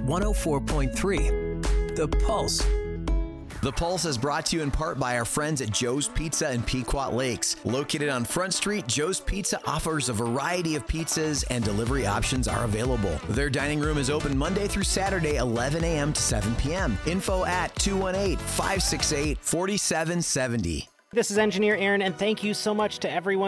104.3 The Pulse. The Pulse is brought to you in part by our friends at Joe's Pizza in Pequot Lakes. Located on Front Street, Joe's Pizza offers a variety of pizzas and delivery options are available. Their dining room is open Monday through Saturday, 11 a.m. to 7 p.m. Info at 218-568-4770. This is Engineer Aaron, and thank you so much to everyone